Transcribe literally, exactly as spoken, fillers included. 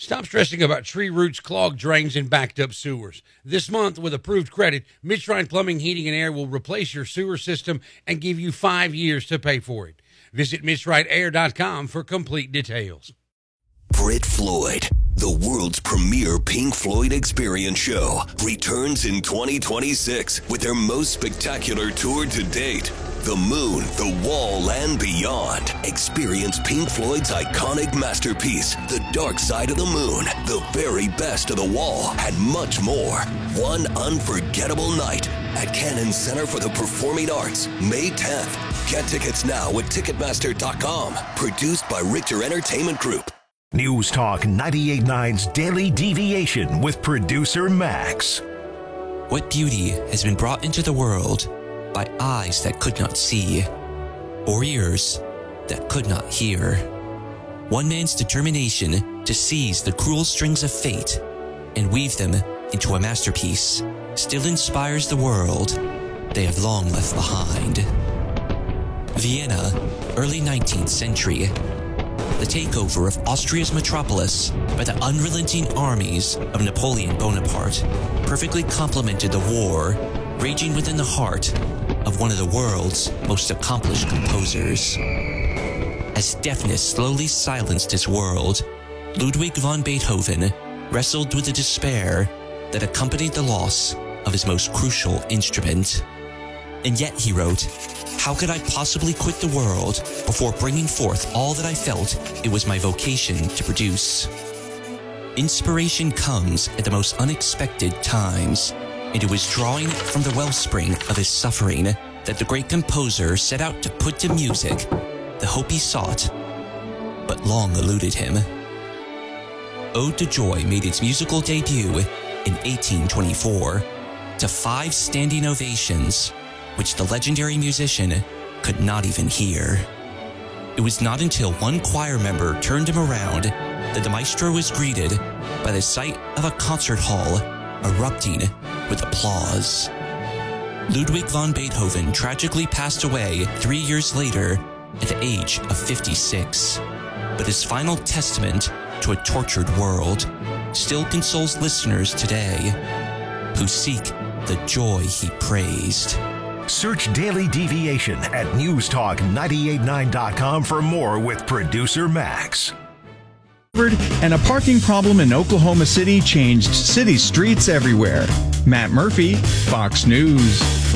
Stop stressing about tree roots, clogged drains, and backed up sewers. This month, with approved credit, Midshrine Plumbing, Heating, and Air will replace your sewer system and give you five years to pay for it. Visit midshrine air dot com for complete details. Brit Floyd, the world's premier Pink Floyd experience show, returns in twenty twenty-six with their most spectacular tour to date. The Moon, the Wall, and Beyond. Experience Pink Floyd's iconic masterpiece, The Dark Side of the Moon, the very best of The Wall, and much more. One unforgettable night at Cannon Center for the Performing Arts, May tenth. Get tickets now at ticketmaster dot com. Produced by Richter Entertainment Group. News Talk ninety-eight point nine's Daily Deviation with producer Max. What beauty has been brought into the world by eyes that could not see, or ears that could not hear? One man's determination to seize the cruel strings of fate and weave them into a masterpiece still inspires the world they have long left behind. Vienna, early nineteenth century. The takeover of Austria's metropolis by the unrelenting armies of Napoleon Bonaparte perfectly complemented the war raging within the heart of one of the world's most accomplished composers. As deafness slowly silenced his world, Ludwig van Beethoven wrestled with the despair that accompanied the loss of his most crucial instrument. And yet, he wrote, "How could I possibly quit the world before bringing forth all that I felt it was my vocation to produce?" Inspiration comes at the most unexpected times, and it was drawing from the wellspring of his suffering that the great composer set out to put to music the hope he sought, but long eluded him. Ode to Joy made its musical debut in eighteen twenty-four to five standing ovations, which the legendary musician could not even hear. It was not until one choir member turned him around that the maestro was greeted by the sight of a concert hall erupting with applause. Ludwig van Beethoven tragically passed away three years later at the age of fifty-six, but his final testament to a tortured world still consoles listeners today who seek the joy he praised. Search Daily Deviation at news talk nine eight nine dot com for more with producer Max. And a parking problem in Oklahoma City changed city streets everywhere. Matt Murphy, Fox News.